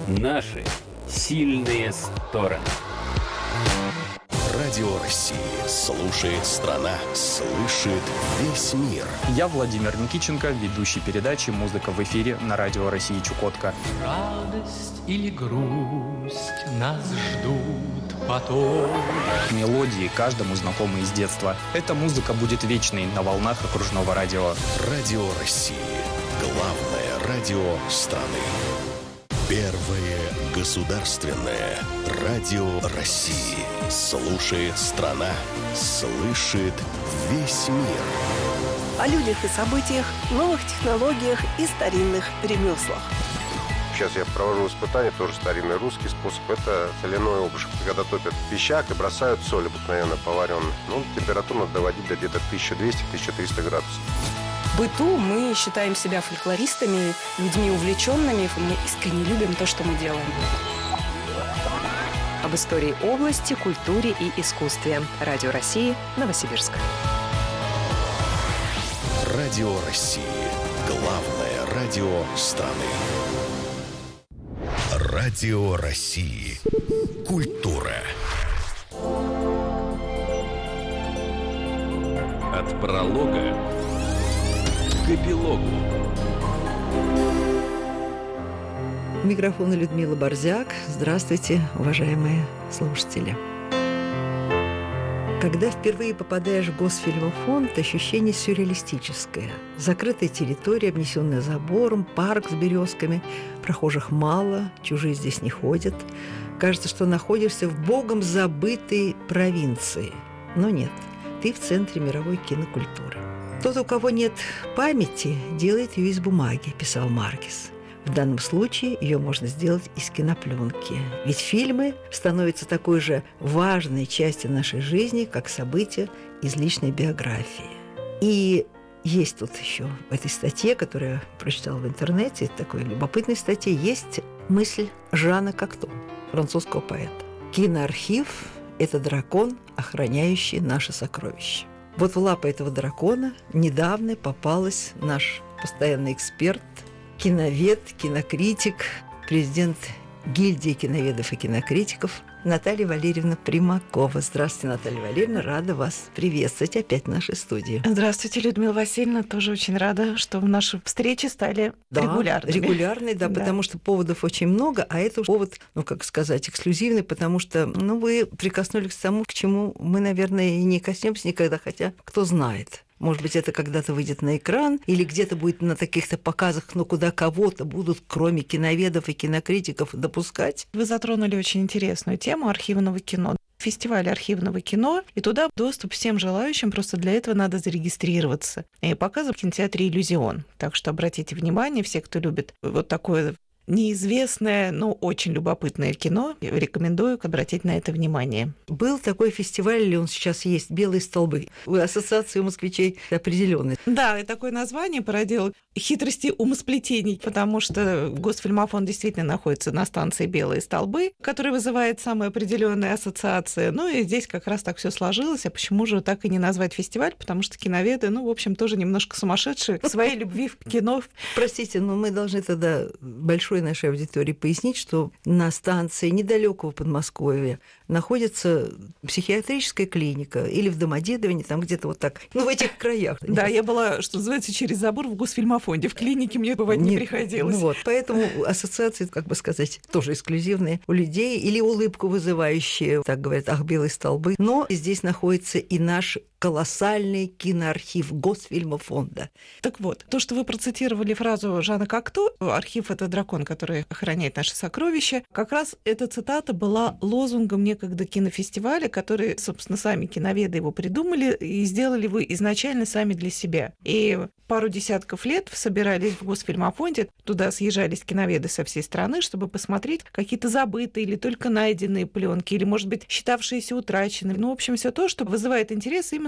Наши сильные стороны. Радио России. Слушает страна. Слышит весь мир. Я Владимир Никитченко, ведущий передачи «Музыка в эфире» на Радио России Чукотка. Радость или грусть нас ждут потом. Мелодии, каждому знакомые с детства. Эта музыка будет вечной на волнах окружного радио. Радио России. Главное радио страны. Первое государственное радио России. Слушает страна. Слышит весь мир. О людях и событиях, новых технологиях и старинных ремеслах. Сейчас я провожу испытания, тоже старинный русский способ. Это соляной обжиг. Когда топят пищак и бросают соль, обыкновенно поваренную. Температуру надо доводить до где-то 1200-1300 градусов. В быту мы считаем себя фольклористами, людьми увлеченными. Мы искренне любим то, что мы делаем. Об истории области, культуре и искусстве. Радио России, Новосибирск. Радио России. Главное радио страны. Радио России. Культура. От пролога к эпилогу. У микрофона Людмила Борзяк. Здравствуйте, уважаемые слушатели. Когда впервые попадаешь в Госфильмофонд, ощущение сюрреалистическое. Закрытая территория, обнесенная забором, парк с березками. Прохожих мало, чужие здесь не ходят. Кажется, что находишься в богом забытой провинции. Но нет, ты в центре мировой кинокультуры. Тот, у кого нет памяти, делает ее из бумаги, писал Маркес. В данном случае ее можно сделать из кинопленки. Ведь фильмы становятся такой же важной частью нашей жизни, как события из личной биографии. И есть тут еще в этой статье, которую я прочитала в интернете, такой любопытной статье, есть мысль Жана Кокто, французского поэта. Киноархив – это дракон, охраняющий наши сокровища. Вот в лапы этого дракона недавно попалась наш постоянный эксперт, киновед, кинокритик, президент гильдии киноведов и кинокритиков Наталья Валерьевна Примакова. Здравствуйте, Наталья Валерьевна, рада вас приветствовать опять в нашей студии. Здравствуйте, Людмила Васильевна, тоже очень рада, что наши встречи стали регулярными. Регулярные, да, потому что поводов очень много, а это повод, эксклюзивный, потому что, вы прикоснулись к тому, к чему мы, наверное, и не коснемся никогда, хотя кто знает. Может быть, это когда-то выйдет на экран, или где-то будет на таких-то показах, куда кого-то будут, кроме киноведов и кинокритиков, допускать. Вы затронули очень интересную тему архивного кино. Фестиваль архивного кино, и туда доступ всем желающим, просто для этого надо зарегистрироваться. И показы в кинотеатре «Иллюзион». Так что обратите внимание, все, кто любит вот такое неизвестное, но очень любопытное кино, рекомендую обратить на это внимание. Был такой фестиваль, или он сейчас есть, «Белые столбы». Ассоциация москвичей определенная. Да, и такое название породило хитрости умосплетений, потому что Госфильмофонд действительно находится на станции «Белые столбы», которая вызывает самые определенные ассоциации. И здесь как раз так все сложилось. А почему же так и не назвать фестиваль? Потому что киноведы, тоже немножко сумасшедшие в своей любви в кино. Простите, но мы должны тогда большой нашей аудитории пояснить, что на станции недалекого Подмосковья находится психиатрическая клиника или в Домодедове, там где-то вот так, в этих краях. Да, я была, что называется, через забор в Госфильмофонде. В клинике мне бывать не приходилось. Поэтому ассоциации, тоже эксклюзивные у людей или улыбку вызывающие, так говорят, белые столбы. Но здесь находится и наш колоссальный киноархив Госфильмофонда. Так вот, то, что вы процитировали фразу Жана Кокто, архив — это дракон, который охраняет наши сокровища, как раз эта цитата была лозунгом некогда кинофестиваля, который, собственно, сами киноведы его придумали и сделали его изначально сами для себя. И пару десятков лет собирались в Госфильмофонде, туда съезжались киноведы со всей страны, чтобы посмотреть какие-то забытые или только найденные пленки, или, может быть, считавшиеся утраченными. В общем, все то, что вызывает интерес именно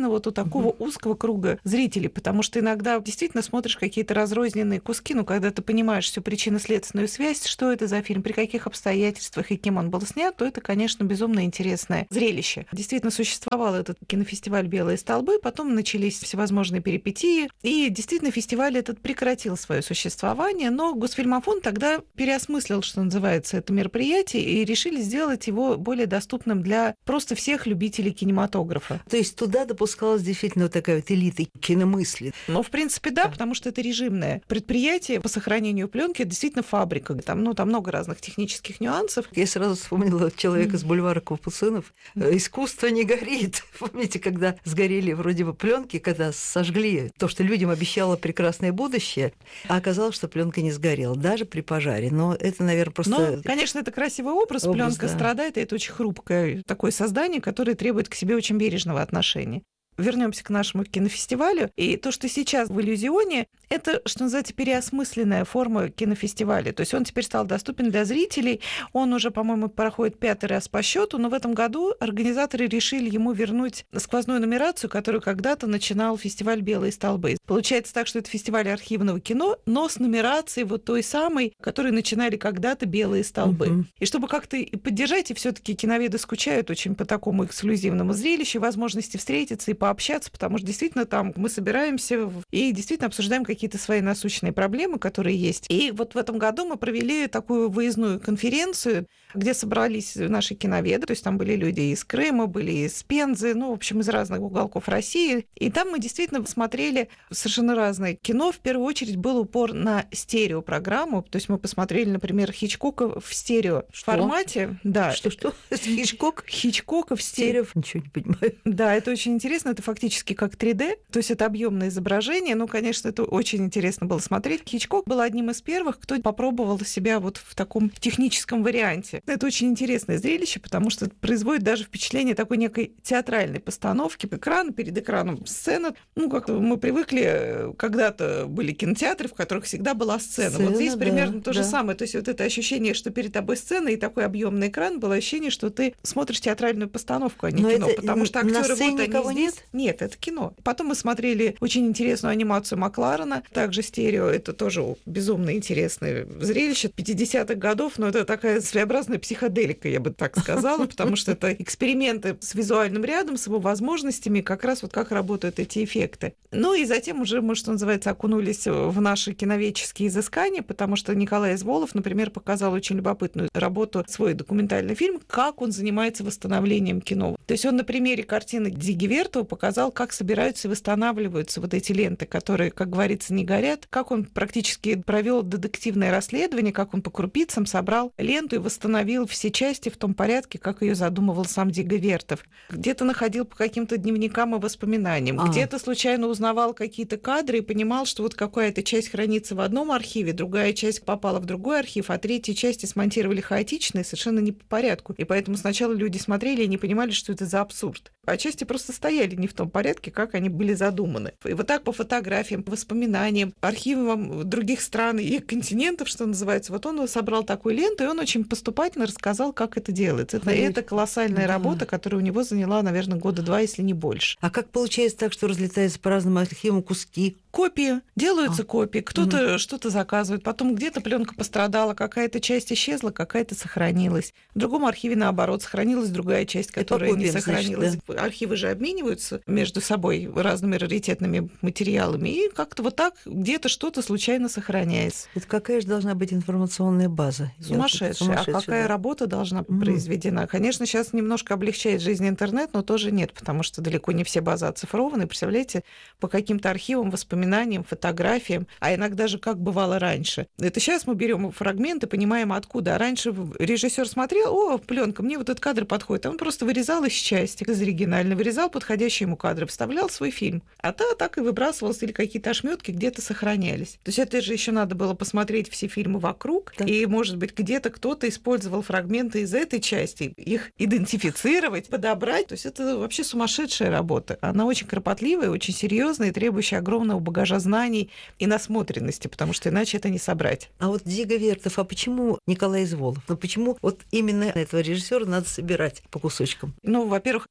именно вот у такого узкого круга зрителей, потому что иногда действительно смотришь какие-то разрозненные куски, но когда ты понимаешь всю причинно-следственную связь, что это за фильм, при каких обстоятельствах и кем он был снят, то это, конечно, безумно интересное зрелище. Действительно, существовал этот кинофестиваль «Белые столбы», потом начались всевозможные перипетии, и действительно фестиваль этот прекратил свое существование, но Госфильмофонд тогда переосмыслил, что называется, это мероприятие, и решили сделать его более доступным для просто всех любителей кинематографа. То есть туда допускалась действительно вот такая вот элита киномысли. Ну, в принципе, да, потому что это режимное предприятие по сохранению пленки, это действительно фабрика. Там много разных технических нюансов. Я сразу вспомнила человека с бульвара Капуцинов. Искусство не горит. Помните, когда сгорели вроде бы пленки, когда сожгли то, что людям обещало прекрасное будущее, а оказалось, что пленка не сгорела, даже при пожаре. Но это, наверное, просто... Ну, конечно, это красивый образ. Пленка страдает, и это очень хрупкое такое создание, которое требует к себе очень бережного отношения. Вернемся к нашему кинофестивалю. И то, что сейчас в «Иллюзионе», это, что называется, переосмысленная форма кинофестиваля. То есть он теперь стал доступен для зрителей. Он уже, по-моему, проходит 5-й раз по счету, но в этом году организаторы решили ему вернуть сквозную нумерацию, которую когда-то начинал фестиваль «Белые столбы». Получается так, что это фестиваль архивного кино, но с нумерацией вот той самой, которой начинали когда-то «Белые столбы». И чтобы как-то и поддержать, и все-таки киноведы скучают очень по такому эксклюзивному зрелищу, возможности встретиться и пообщаться, потому что действительно там мы собираемся и действительно обсуждаем какие-то свои насущные проблемы, которые есть. И вот в этом году мы провели такую выездную конференцию, где собрались наши киноведы, то есть там были люди из Крыма, были из Пензы, в общем, из разных уголков России. И там мы действительно смотрели совершенно разное кино. В первую очередь был упор на стереопрограмму, то есть мы посмотрели, например, Хичкока в стереоформате. Да. Что? Хичкок? Хичкока в стерео. Ничего не понимаю. Да, это очень интересно. Это фактически как 3D, то есть это объемное изображение. Конечно, это очень интересно было смотреть. Хичкок был одним из первых, кто попробовал себя вот в таком техническом варианте. Это очень интересное зрелище, потому что это производит даже впечатление такой некой театральной постановки. Экран, перед экраном сцена. Как мы привыкли, когда-то были кинотеатры, в которых всегда была сцена. Вот здесь примерно то же самое. То есть вот это ощущение, что перед тобой сцена и такой объемный экран, было ощущение, что ты смотришь театральную постановку, а не кино. Потому что актеры вот они здесь. Нет, это кино. Потом мы смотрели очень интересную анимацию Макларена, также стерео. Это тоже безумно интересное зрелище 50-х годов, но это такая своеобразная психоделика, я бы так сказала, потому что это эксперименты с визуальным рядом, с его возможностями, как раз вот как работают эти эффекты. И затем уже мы, что называется, окунулись в наши киноведческие изыскания, потому что Николай Изволов, например, показал очень любопытную работу, свой документальный фильм, как он занимается восстановлением кино. То есть он на примере картины Дзиги Вертова показал, как собираются и восстанавливаются вот эти ленты, которые, как говорится, не горят, как он практически провел детективное расследование, как он по крупицам собрал ленту и восстановил все части в том порядке, как ее задумывал сам Дзига Вертов. Где-то находил по каким-то дневникам и воспоминаниям, где-то случайно узнавал какие-то кадры и понимал, что вот какая-то часть хранится в одном архиве, другая часть попала в другой архив, а третьи части смонтировали хаотично и совершенно не по порядку. И поэтому сначала люди смотрели и не понимали, что это за абсурд. А части просто стояли не в том порядке, как они были задуманы. И вот так по фотографиям, по воспоминаниям, архивам других стран и континентов, что называется, вот он собрал такую ленту, и он очень поступательно рассказал, как это делается. Это колоссальная работа, которая у него заняла, наверное, 2 года, если не больше. А как получается так, что разлетаются по разным архивам куски? Копии. Делаются копии. Кто-то что-то заказывает. Потом где-то пленка пострадала, какая-то часть исчезла, какая-то сохранилась. В другом архиве, наоборот, сохранилась другая часть, которая не сохранилась. Значит, да? Архивы же обмениваются между собой разными раритетными материалами. И как-то вот так где-то что-то случайно сохраняется. Это какая же должна быть информационная база? Сумасшедшая. А какая работа должна быть произведена? Конечно, сейчас немножко облегчает жизнь интернет, но тоже нет, потому что далеко не все базы оцифрованы. Представляете, по каким-то архивам, воспоминаниям, фотографиям, а иногда же как бывало раньше. Это сейчас мы берем фрагменты, понимаем, откуда. А раньше режиссер смотрел, пленка, мне вот этот кадр подходит. А он просто вырезал из части, из оригинальной, вырезал подходящие ему кадры, вставлял свой фильм. А так и выбрасывался, или какие-то ошметки где-то сохранялись. То есть это же еще надо было посмотреть все фильмы вокруг, и, может быть, где-то кто-то использовал фрагменты из этой части, их идентифицировать, подобрать. То есть это вообще сумасшедшая работа. Она очень кропотливая, очень серьезная и требующая огромного багажа знаний и насмотренности, потому что иначе это не собрать. А вот Дзига Вертов, а почему Николай Изволов? Почему вот именно этого режиссера надо собирать по кусочкам? Во-первых, Николай Изволов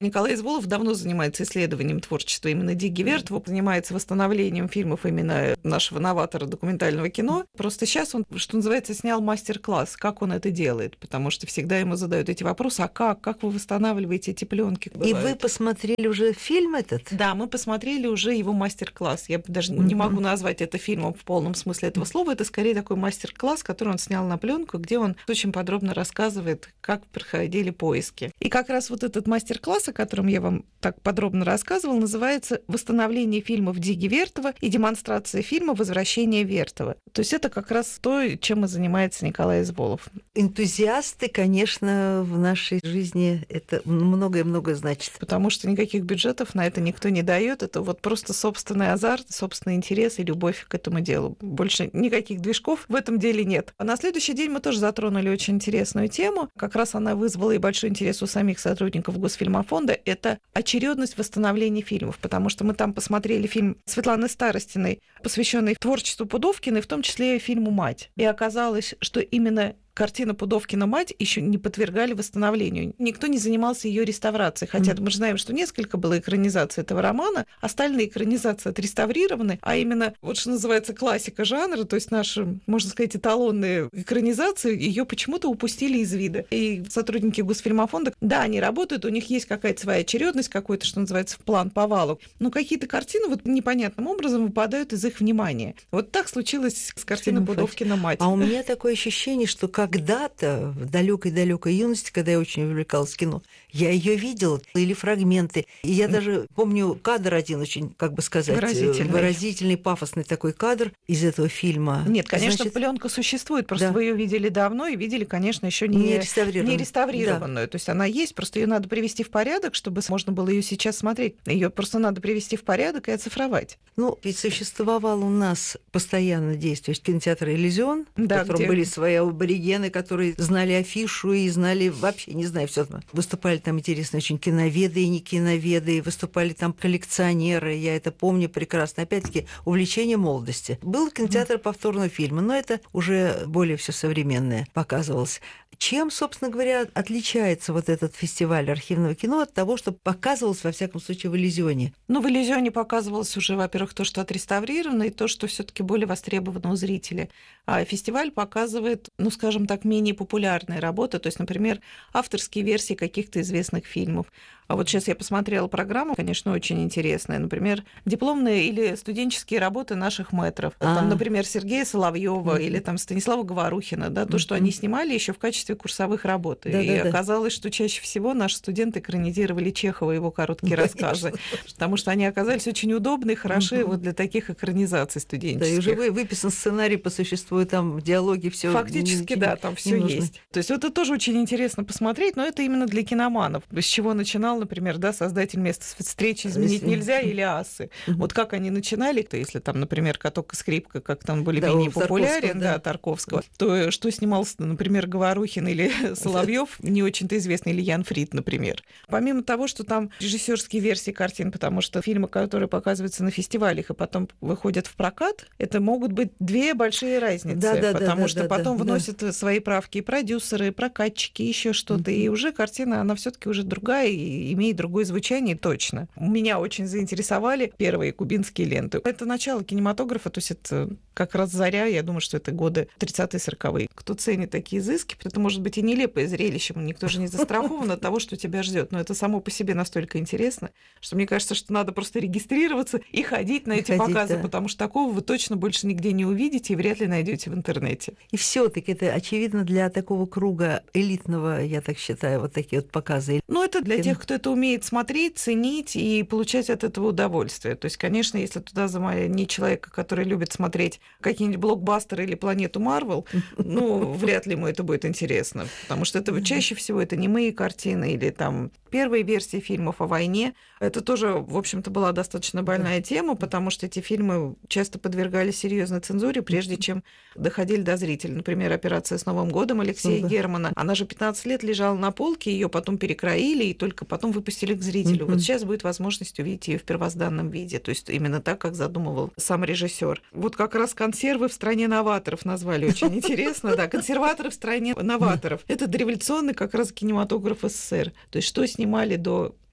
Изволов давно занимается исследованием творчества именно Диги Вертова, занимается восстановлением фильмов именно нашего новатора документального кино. Просто сейчас он, что называется, снял мастер-класс, как он это делает, потому что всегда ему задают эти вопросы: а как вы восстанавливаете эти пленки? И вы посмотрели уже фильм этот? Да, мы посмотрели уже его мастер-класс. Я даже не могу назвать это фильмом в полном смысле этого слова. Это скорее такой мастер-класс, который он снял на пленку, где он очень подробно рассказывает, как проходили поиски. И как раз вот этот мастер-класс, о котором я вам так подробно рассказывала, называется «Восстановление фильмов Диги Вертова и демонстрация фильма «Возвращение Вертова». То есть это как раз то, чем и занимается Николай Изволов. Энтузиасты, конечно, в нашей жизни это многое-многое значит. Потому что никаких бюджетов на это никто не дает. Это вот просто собственный азарт, собственный интерес и любовь к этому делу. Больше никаких движков в этом деле нет. А на следующий день мы тоже затронули очень интересную тему. Как раз она вызвала и большой интерес у самих сотрудников Госфильмофонда. Это очередность восстановления фильмов. Потому что мы там посмотрели фильм Светланы Старостиной, посвященный творчеству Пудовкиной, в том числе и фильму «Мать». И оказалось, что именно картина Пудовкина «Мать» еще не подвергали восстановлению. Никто не занимался ее реставрацией. Хотя мы же знаем, что несколько было экранизаций этого романа. Остальные экранизации отреставрированы, а именно, вот что называется, классика жанра, то есть наши, можно сказать, эталонные экранизации, ее почему-то упустили из вида. И сотрудники Госфильмофонда, да, они работают, у них есть какая-то своя очередность, какой-то, что называется, план по валу. Но какие-то картины вот непонятным образом выпадают из их внимания. Вот так случилось с картиной Пудовкина «Мать». А у меня такое ощущение, что когда-то, в далекой юности, когда я очень увлекалась кино, я ее видела, или фрагменты. И я даже помню кадр один очень, как бы сказать, выразительный, пафосный такой кадр из этого фильма. Нет, конечно, пленка существует, просто вы ее видели давно и видели, конечно, еще не реставрированную. То есть она есть, просто ее надо привести в порядок, чтобы можно было ее сейчас смотреть. Ее просто надо привести в порядок и оцифровать. Ну, ведь существовал у нас постоянно действующий кинотеатр «Элизион», в котором были свои аборигены, которые знали афишу и знали, вообще не знаю, все. Выступали там интересные очень киноведы и не киноведы, выступали там коллекционеры, я это помню прекрасно. Опять-таки, увлечение молодости. Был кинотеатр повторного фильма, но это уже более все современное показывалось. Чем, собственно говоря, отличается вот этот фестиваль архивного кино от того, что показывалось, во всяком случае, в «Элизионе»? Ну, в «Элизионе» показывалось уже, во-первых, то, что отреставрировано, и то, что все-таки более востребовано у зрителя. А фестиваль показывает, ну, скажем так, менее популярные работы, то есть, например, авторские версии каких-то известных фильмов. А вот сейчас я посмотрела программу, конечно, очень интересная. Например, дипломные или студенческие работы наших мэтров. Там, например, Сергея Соловьева или там Станислава Говорухина, да, то, что они снимали еще в качестве курсовых работ. И оказалось, что чаще всего наши студенты экранизировали Чехова и его короткие рассказы, потому что они оказались очень удобны и хороши вот для таких экранизаций студенческих. Да, и уже выписан сценарий по существу, там диалоги, все. Фактически, да, там все есть. То есть это тоже очень интересно посмотреть, но это именно для киноманов. С чего начинал, например, да, создатель «Место встречи изменить нельзя» или «Асы». Вот как они начинали, то если там, например, «Каток и скрипка», как там более-менее популярен, Тарковского, то что снимал, например, Говорухин или Соловьев, не очень-то известный, или Ян Фрид, например. Помимо того, что там режиссерские версии картин, потому что фильмы, которые показываются на фестивалях и потом выходят в прокат, это могут быть две большие разницы, потому что потом вносят свои правки и продюсеры, и прокатчики, еще что-то, и уже картина, она все-таки уже другая и имеет другое звучание точно. Меня очень заинтересовали первые кубинские ленты. Это начало кинематографа, то есть это как раз заря, я думаю, что это годы 30-е, 40-е. Кто ценит такие изыски, это может быть и нелепое зрелище, никто же не застрахован от того, что тебя ждет, но это само по себе настолько интересно, что мне кажется, что надо просто регистрироваться и ходить на эти показы, потому что такого вы точно больше нигде не увидите и вряд ли найдете в интернете. И все-таки это очевидно для такого круга элитного, я так считаю, вот такие вот показы. Ну, это для тех, кто это умеет смотреть, ценить и получать от этого удовольствие. То есть, конечно, если туда не человека, который любит смотреть какие-нибудь блокбастеры или «Планету Марвел», ну, вряд ли ему это будет интересно, потому что это чаще всего это немые картины или там первые версии фильмов о войне. Это тоже, в общем-то, была достаточно больная тема, потому что эти фильмы часто подвергались серьезной цензуре, прежде чем доходили до зрителей. Например, «Операция с Новым годом» Алексея Германа. Она же 15 лет лежала на полке, ее потом перекроили и только потом выпустили к зрителю. Вот сейчас будет возможность увидеть ее в первозданном виде, то есть именно так, как задумывал сам режиссер. Вот как раз «Консервы в стране новаторов» назвали очень интересно. Да, «Консерваторы в стране новаторов». Это дореволюционный как раз кинематограф СССР. То есть что снимали до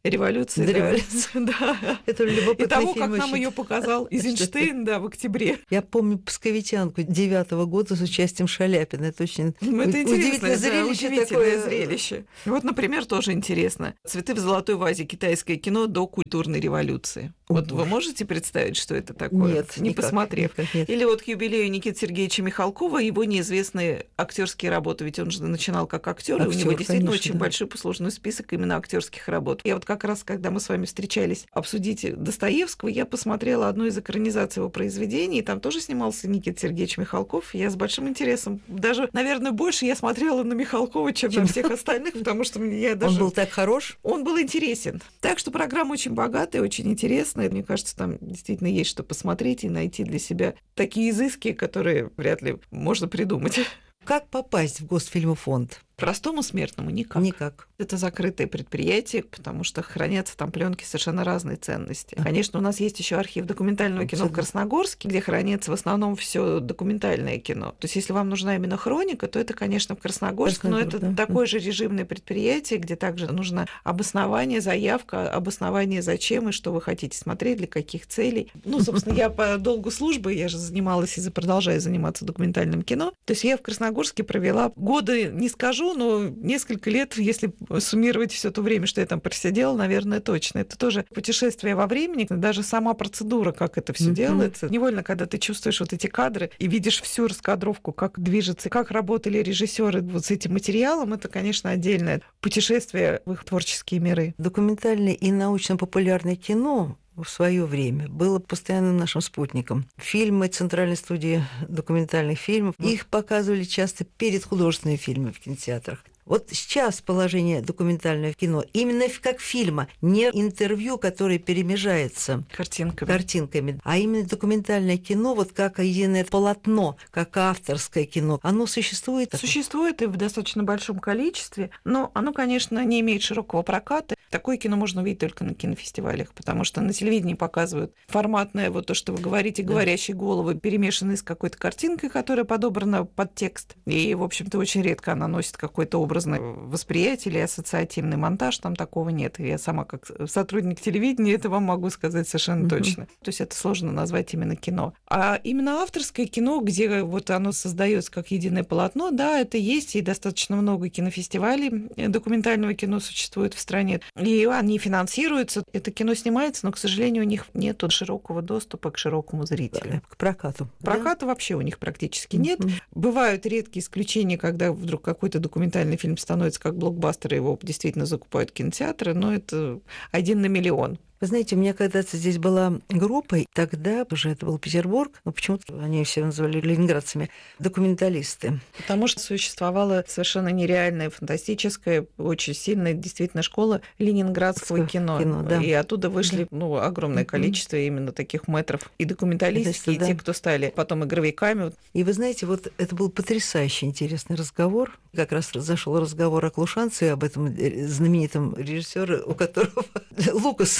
революции. До да. революции. Да. Это любопытный И того, фильм как нам очень. ее показал Эйзенштейн, да, в октябре. Я помню «Псковитянку» 9-го года с участием Шаляпина. Это очень Это удивительное интересное, зрелище. удивительное такое. зрелище. Вот, например, тоже интересно. «Цветы в золотой вазе» — китайское кино до культурной революции. О, Вот вы боже. можете представить, что это такое? Нет, не никак, посмотрев. никак нет. Или вот к юбилею Никиты Сергеевича Михалкова его неизвестные актерские работы. Ведь он же начинал как актер, и у него Актёр, действительно конечно, очень да. большой послужной список именно актерских работ. Я вот как раз, когда мы с вами встречались обсудить Достоевского, я посмотрела одну из экранизаций его произведений, и там тоже снимался Никита Сергеевич Михалков. Я с большим интересом, даже, наверное, больше я смотрела на Михалкова, чем на всех остальных, потому что я даже... Он был так хорош. Он был интересен. Так что программа очень богатая, очень интересная. Мне кажется, там действительно есть что посмотреть и найти для себя такие изыски, которые вряд ли можно придумать. Как попасть в Госфильмофонд? Простому смертному никак. Никак. Это закрытое предприятие, потому что хранятся там пленки совершенно разной ценности. Конечно, у нас есть еще архив документального кино в Красногорске, где хранится в основном все документальное кино. То есть, если вам нужна именно хроника, то это, конечно, в Красногорск, но это такое же режимное предприятие, где также нужно обоснование, заявка, обоснование зачем и что вы хотите смотреть, для каких целей. Ну, собственно, я по долгу службы, я же занималась и продолжаю заниматься документальным кино. То есть я в Красногорске провела годы, не скажу, но несколько лет, если суммировать все то время, что я там просидела, наверное, точно. Это тоже путешествие во времени, даже сама процедура, как это все делается. Невольно, когда ты чувствуешь вот эти кадры и видишь всю раскадровку, как движется, как работали режиссеры вот с этим материалом, это, конечно, отдельное путешествие в их творческие миры. Документальное и научно-популярное кино в свое время было постоянным нашим спутником. Фильмы Центральной студии документальных фильмов, их показывали часто перед художественными фильмами в кинотеатрах. Вот сейчас положение документального кино именно как фильма, не интервью, которое перемежается картинками, а именно документальное кино, вот как единое полотно, как авторское кино, оно существует? Существует и в достаточно большом количестве, но оно, конечно, не имеет широкого проката. Такое кино можно увидеть только на кинофестивалях, потому что на телевидении показывают форматное, вот то, что вы говорите, говорящие головы, перемешанные с какой-то картинкой, которая подобрана под текст. И, в общем-то, очень редко она носит какой-то образное восприятие или ассоциативный монтаж, там такого нет. Я сама, как сотрудник телевидения, это вам могу сказать совершенно точно. То есть это сложно назвать именно кино. А именно авторское кино, где вот оно создается как единое полотно, да, это есть, и достаточно много кинофестивалей документального кино существует в стране. И они финансируются. Это кино снимается, но, к сожалению, у них нет широкого доступа к широкому зрителю. К прокату. Проката вообще у них практически нет. Бывают редкие исключения, когда вдруг какой-то документальный фильм становится как блокбастер, его действительно закупают кинотеатры, но это 1 на миллион. Вы знаете, у меня когда-то здесь была группа, тогда уже это был Петербург, но почему-то они все называли ленинградцами, документалисты. Потому что существовала совершенно нереальная, фантастическая, очень сильная действительно школа ленинградского кино. Да. И оттуда вышли огромное количество именно таких мэтров и документалистики, и те, кто стали потом игровиками. И вы знаете, вот это был потрясающе интересный разговор. Как раз зашел разговор о Клушанце, об этом знаменитом режиссере, у которого Лукас,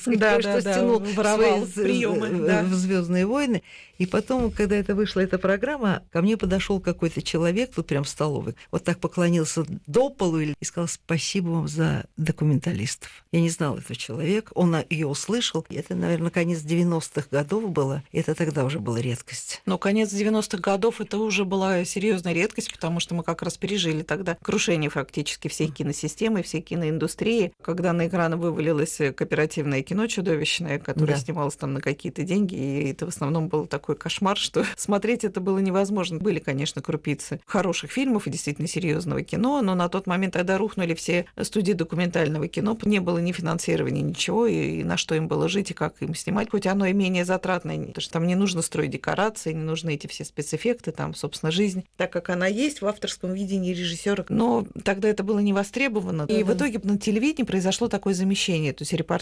стянул воровал приемы в «Звездные войны». И потом, когда это вышла эта программа, ко мне подошел какой-то человек, тут прям в столовой, вот так поклонился до полу и сказал: спасибо вам за документалистов. Я не знала этого человека, он ее услышал. Это, наверное, конец 90-х годов было. Это тогда уже была редкость. Но конец 90-х годов это уже была серьезная редкость, потому что мы как раз пережили тогда крушение фактически всей киносистемы, всей киноиндустрии, когда на экраны вывалилось кооперативное кино чудовищное, которое снималось там на какие-то деньги, и это в основном был такой кошмар, что смотреть это было невозможно. Были, конечно, крупицы хороших фильмов и действительно серьезного кино, но на тот момент тогда рухнули все студии документального кино, не было ни финансирования, ничего, и на что им было жить, и как им снимать, хоть оно и менее затратное, потому что там не нужно строить декорации, не нужны эти все спецэффекты, там, собственно, жизнь, так как она есть в авторском видении режиссера. Но тогда это было не востребовано. И в итоге на телевидении произошло такое замещение, то есть репортаж заменил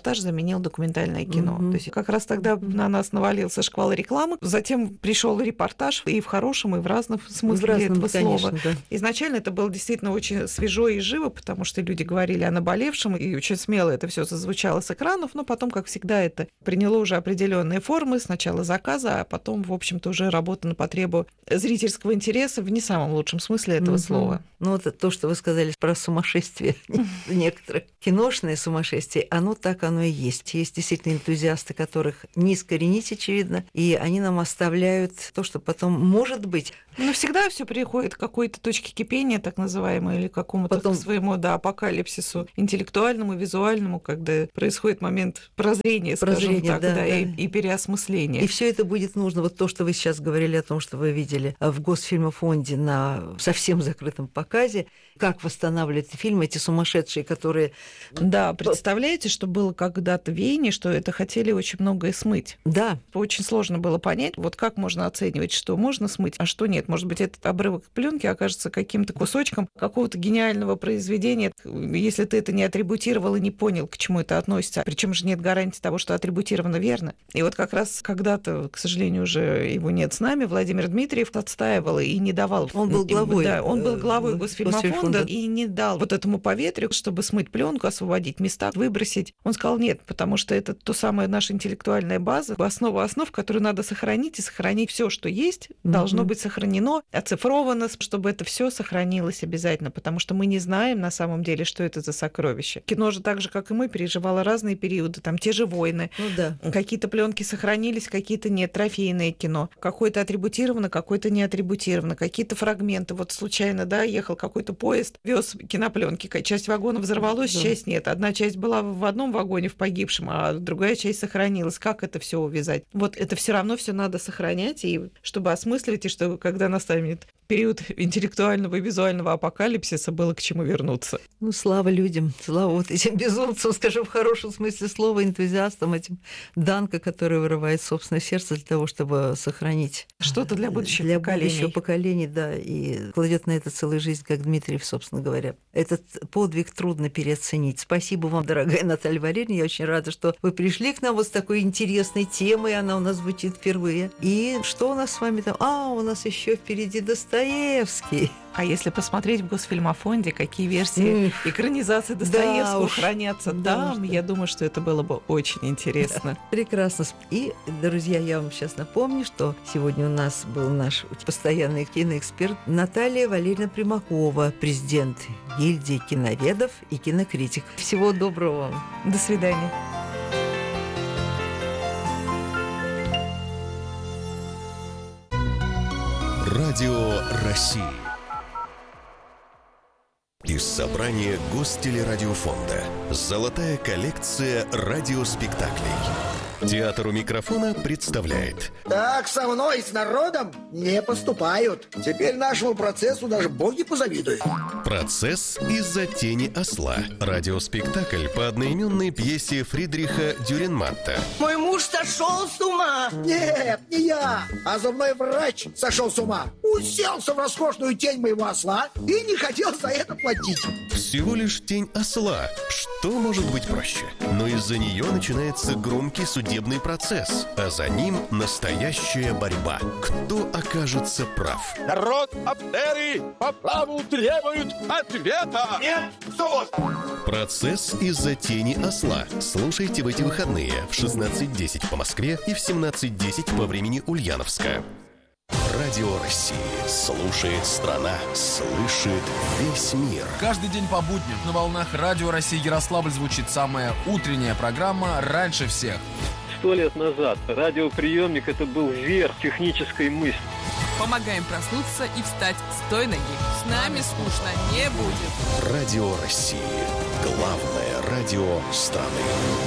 заменил документальное кино. То есть как раз тогда на нас навалился шквал рекламы, затем пришел репортаж и в хорошем, и в разном смысле этого слова. Да. Изначально это было действительно очень свежо и живо, потому что люди говорили о наболевшем, и очень смело это все зазвучало с экранов, но потом, как всегда, это приняло уже определенные формы, сначала заказа, а потом, в общем-то, уже работа на потребу зрительского интереса в не самом лучшем смысле этого слова. Ну, вот то, что вы сказали про сумасшествие некоторых. Киношное сумасшествие, оно и есть. Есть действительно энтузиасты, которых не искоренить, очевидно, и они нам оставляют то, что потом может быть. Но всегда все приходит к какой-то точке кипения, так называемой, или к какому-то своему, апокалипсису интеллектуальному, визуальному, когда происходит момент прозрения, скажем так, и переосмысления. И все это будет нужно. Вот то, что вы сейчас говорили о том, что вы видели в Госфильмофонде на совсем закрытом показе, как восстанавливают фильмы, эти сумасшедшие, которые... Да, представляете, что было когда-то в Вене, что это хотели очень многое смыть. Да. Очень сложно было понять, вот как можно оценивать, что можно смыть, а что нет. Может быть, этот обрывок пленки окажется каким-то кусочком какого-то гениального произведения, если ты это не атрибутировал и не понял, к чему это относится. Причем же нет гарантии того, что атрибутировано верно. И вот как раз когда-то, к сожалению, уже его нет с нами, Владимир Дмитриев отстаивал и не давал... Он был главой. Да, он был главой Госфильмофонда и не дал вот этому поветрию, чтобы смыть пленку, освободить места, выбросить. Он сказал нет, потому что это то самое наша интеллектуальная база, основа основ, которую надо сохранить, и сохранить все, что есть, должно быть сохранено, оцифровано, чтобы это все сохранилось обязательно, потому что мы не знаем на самом деле, что это за сокровище. Кино же так же, как и мы, переживало разные периоды, там те же войны. Какие-то пленки сохранились, какие-то нет, трофейное кино. Какое-то атрибутировано, какое-то не атрибутировано, какие-то фрагменты. Вот случайно, ехал какой-то поезд, вез кинопленки, часть вагона взорвалась, часть нет. Одна часть была в одном вагоне в погибшем, а другая часть сохранилась. Как это все увязать? Вот это все равно все надо сохранять, и чтобы осмысливать, и что когда настанет период интеллектуального и визуального апокалипсиса, было к чему вернуться. Ну, слава людям, слава вот этим безумцам, скажем, в хорошем смысле слова, энтузиастам, этим Данко, который вырывает собственное сердце для того, чтобы сохранить что-то для будущих поколений, да, и кладет на это целую жизнь, как Дмитриев, собственно говоря. Этот подвиг трудно переоценить. Спасибо вам, дорогая Наталья Валерьевна, я очень рада, что вы пришли к нам вот с такой интересной темой, она у нас звучит впервые. И что у нас с вами там? У нас еще впереди Достоевский. А если посмотреть в Госфильмофонде, какие версии экранизации Достоевского хранятся там, я думаю, что это было бы очень интересно. Прекрасно. И, друзья, я вам сейчас напомню, что сегодня у нас был наш постоянный киноэксперт Наталья Валерьевна Примакова, президент гильдии киноведов и кинокритик. Всего доброго вам. До свидания. Радио России. Из собрания Гостелерадиофонда. Золотая коллекция радиоспектаклей. Театр у микрофона представляет. Так со мной, с народом, не поступают. Теперь нашему процессу даже боги позавидуют. Процесс из-за тени осла. Радиоспектакль по одноименной пьесе Фридриха Дюрренматта. Мой муж сошел с ума. Нет, не я, а зубной врач сошел с ума. Уселся в роскошную тень моего осла и не хотел за это платить. Всего лишь тень осла. Что может быть проще? Но из-за нее начинается громкий судебный процесс, а за ним настоящая борьба. Кто окажется прав? Народ Абдери по праву требует ответа! Нет, суд! Процесс из-за тени осла. Слушайте в эти выходные в 16:10 по Москве и в 17:10 по времени Ульяновска. Радио России. Слушает страна. Слышит весь мир. Каждый день по будням на волнах Радио России Ярославль звучит самая утренняя программа «Раньше всех». 100 лет назад радиоприемник — это был верх технической мысли. Помогаем проснуться и встать с той ноги. С нами скучно не будет. Радио России. Главное радио страны.